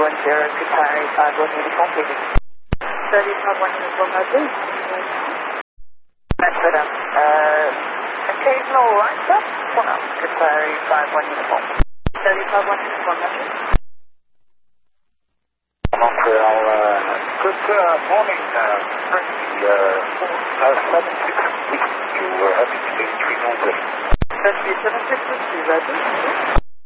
Qatar 5 uniform, please. 35 uniform, please. That's it. Occasional line, sir. For now, Qatar 5 uniform. 35 uniform, please. Montreal, good morning, Frenzy 476 week. You were having stage 3 Frenzy 766,